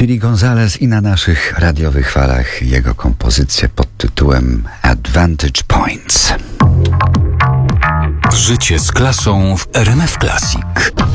Speedy Gonzales i na naszych radiowych falach jego kompozycję pod tytułem Advantage Points. Życie z klasą w RMF Classic.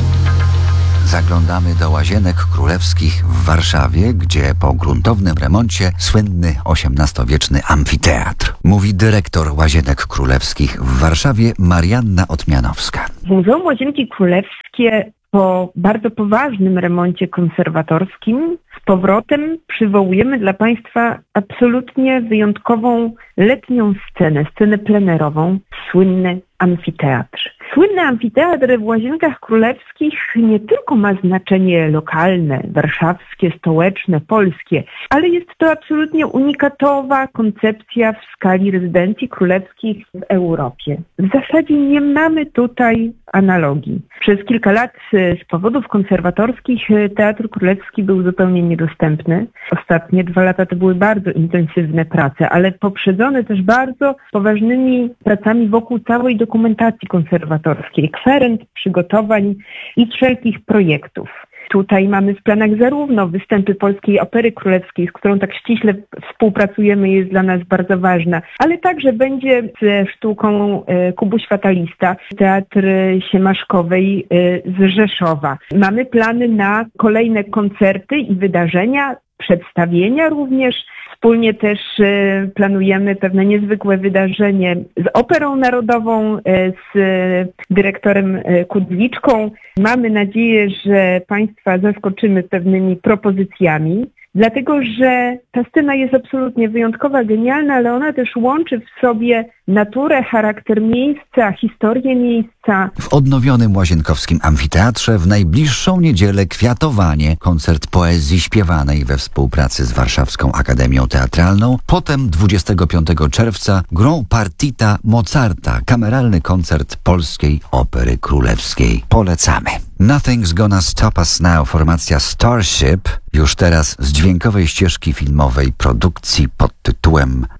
Zaglądamy do Łazienek Królewskich w Warszawie, gdzie po gruntownym remoncie słynny XVIII-wieczny amfiteatr. Mówi dyrektor Łazienek Królewskich w Warszawie Marianna Otmianowska. Muzeum Łazienki Królewskie po bardzo poważnym remoncie konserwatorskim z powrotem przywołujemy dla Państwa absolutnie wyjątkową letnią scenę plenerową, słynny amfiteatr. Słynny amfiteatr w Łazienkach Królewskich nie tylko ma znaczenie lokalne, warszawskie, stołeczne, polskie, ale jest to absolutnie unikatowa koncepcja w skali rezydencji królewskich w Europie. W zasadzie nie mamy tutaj analogii. Przez kilka lat z powodów konserwatorskich Teatr Królewski był zupełnie niedostępny. Ostatnie 2 lata to były bardzo intensywne prace, ale poprzedzone też bardzo poważnymi pracami wokół całej dokumentacji konserwatorskiej, kwerend, przygotowań i wszelkich projektów. Tutaj mamy w planach zarówno występy Polskiej Opery Królewskiej, z którą tak ściśle współpracujemy, jest dla nas bardzo ważna, ale także będzie ze sztuką Kubuś Fatalista, Teatr Siemaszkowej z Rzeszowa. Mamy plany na kolejne koncerty i wydarzenia, przedstawienia również. Wspólnie też planujemy pewne niezwykłe wydarzenie z Operą Narodową, z dyrektorem Kudliczką. Mamy nadzieję, że Państwa zaskoczymy pewnymi propozycjami, dlatego że ta scena jest absolutnie wyjątkowa, genialna, ale ona też łączy w sobie naturę, charakter miejsca, historię miejsca. W odnowionym Łazienkowskim Amfiteatrze w najbliższą niedzielę kwiatowanie, koncert poezji śpiewanej we współpracy z Warszawską Akademią Teatralną. Potem 25 czerwca grą partita Mozarta, kameralny koncert Polskiej Opery Królewskiej. Polecamy. Nothing's Gonna Stop Us Now, formacja Starship, już teraz z dźwiękowej ścieżki filmowej produkcji pod tytułem